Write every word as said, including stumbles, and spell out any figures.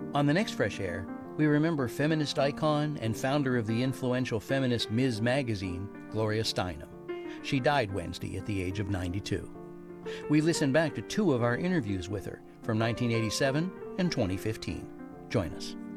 On the next Fresh Air, we remember feminist icon and founder of the influential feminist Ms magazine, Gloria Steinem. She died Wednesday at the age of ninety-two. We listen back to two of our interviews with her from nineteen eighty-seven and twenty fifteen. Join us.